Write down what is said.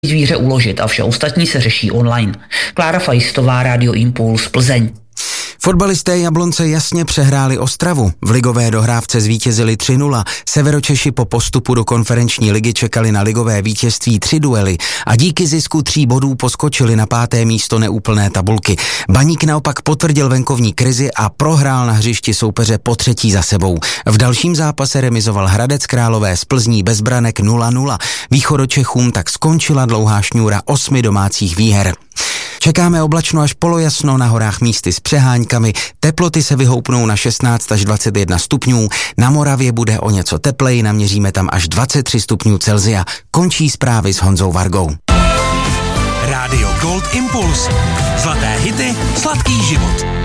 zvíře uložit a vše ostatní se řeší online. Klára Fajstová, Radio Impuls, Plzeň. Fotbalisté Jablonce jasně přehráli Ostravu. V ligové dohrávce zvítězili 3-0. Severočeši po postupu do konferenční ligy čekali na ligové vítězství 3 duely a díky zisku 3 bodů poskočili na 5. místo neúplné tabulky. Baník naopak potvrdil venkovní krizi a prohrál na hřišti soupeře po 3. za sebou. V dalším zápase remizoval Hradec Králové z Plzní bez branek 0-0. Východočechům tak skončila dlouhá šňůra 8 domácích výher. Čekáme oblačno až polojasno, na horách místy s přeháňkami, teploty se vyhoupnou na 16 až 21 stupňů, na Moravě bude o něco tepleji, naměříme tam až 23 stupňů Celsia. Končí zprávy s Honzou Vargou. Rádio Gold Impuls. Zlaté hity, sladký život.